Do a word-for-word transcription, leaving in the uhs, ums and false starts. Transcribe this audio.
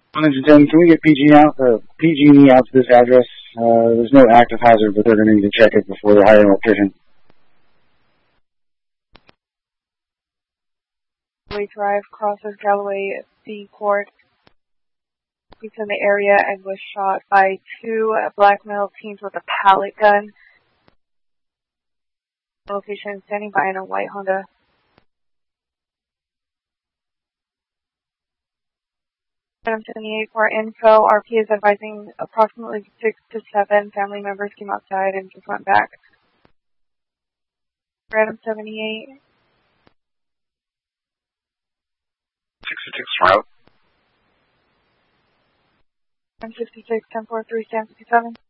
Huntington, can we get P G out, uh, P G and E out to this address? Uh, there's no active hazard, but they're going to need to check it before they hire an electrician. Galloway Drive crosses Galloway C Court. He's in the area and was shot by two black male teens with a pallet gun. Location standing by in a white Honda. Item seventy-eight for info. R P is advising approximately six to seven family members came outside and just went back. Item seventy-eight. sixty-six route. Item sixty-six, ten four three, stand fifty-seven.